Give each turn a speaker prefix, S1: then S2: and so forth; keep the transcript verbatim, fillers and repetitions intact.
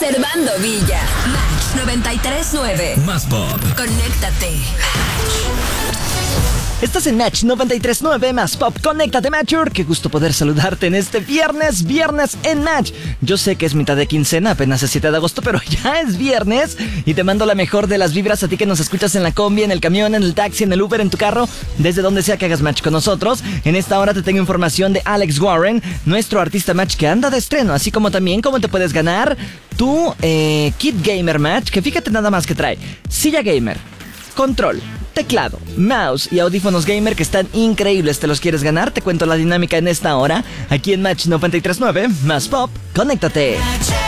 S1: Servando Villa. Match noventa y tres nueve.
S2: Más pop.
S1: Conéctate.
S3: Estás en Match noventa y tres nueve más pop. Conéctate, Matcher. Qué gusto poder saludarte en este viernes, viernes en Match. Yo sé que es mitad de quincena, apenas es siete de agosto, pero ya es viernes y te mando la mejor de las vibras a ti que nos escuchas en la combi, en el camión, en el taxi, en el Uber, en tu carro, desde donde sea que hagas Match con nosotros. En esta hora te tengo información de Alex Warren, nuestro artista Match que anda de estreno, así como también cómo te puedes ganar tu eh, kit gamer Match, que fíjate nada más que trae silla gamer, control, teclado, mouse y audífonos gamer que están increíbles. ¿Te los quieres ganar? Te cuento la dinámica en esta hora, aquí en Match noventa y tres nueve más pop. Conéctate.